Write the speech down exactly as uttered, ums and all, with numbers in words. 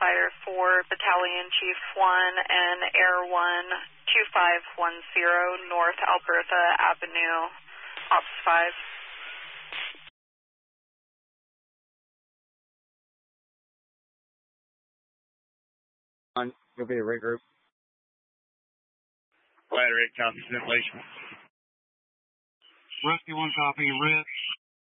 Fighter four, Battalion Chief one, and Air one, two five one zero, North Alberta Avenue, Ops five. On, you'll be a regroup. Ladder eight, copy, simulation. Rusty one, copy, red.